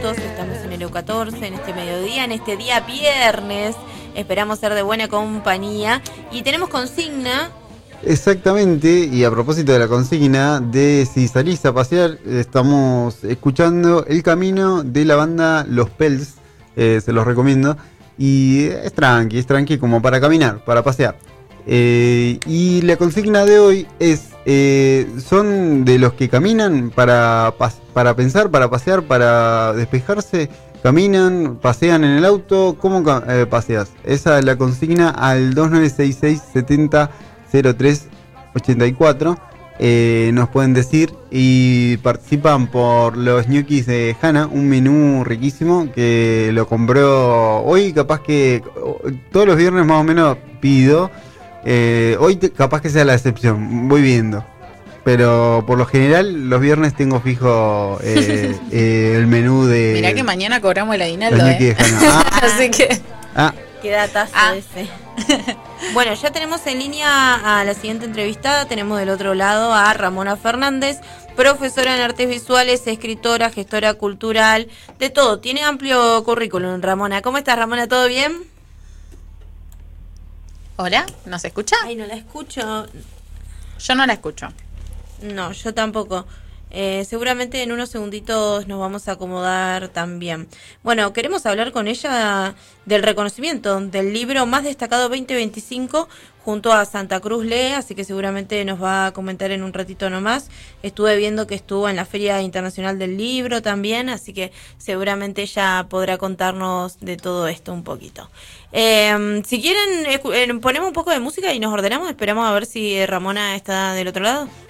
minutos. Estamos en el EU14, en este mediodía, en este día viernes. Esperamos ser de buena compañía. Y tenemos consigna. Exactamente, y a propósito de la consigna de si salís a pasear, estamos escuchando El Camino de la banda Los Pels, se los recomiendo. Y es tranqui como para caminar, para pasear. Y la consigna de hoy es, ¿son de los que caminan para pensar, para pasear, para despejarse? ¿Caminan, pasean en el auto? ¿Cómo paseas? Esa es la consigna al 2966-700384. Nos pueden decir y participan por los ñoquis de Hanna, un menú riquísimo que lo compró hoy. Capaz que todos los viernes más o menos pido. Hoy capaz que sea la excepción, voy viendo. Pero por lo general los viernes tengo fijo el menú de... Mirá que mañana cobramos el aguinaldo, Así que... Qué datazo ese. Bueno, ya tenemos en línea a la siguiente entrevistada. Tenemos del otro lado a Ramona Fernández, profesora en artes visuales, escritora, gestora cultural, de todo. Tiene amplio currículum, Ramona. ¿Cómo estás, Ramona? ¿Todo bien? Hola, ¿nos escucha? Ay, no la escucho. Yo no la escucho. No, yo tampoco. Seguramente en unos segunditos nos vamos a acomodar también. Bueno, queremos hablar con ella del reconocimiento del libro más destacado 2025 junto a Santa Cruz Lee, así que seguramente nos va a comentar en un ratito nomás. Estuve viendo que estuvo en la Feria Internacional del Libro también, así que seguramente ella podrá contarnos de todo esto un poquito. Si quieren, ponemos un poco de música y nos ordenamos. Esperamos a ver si Ramona está del otro lado.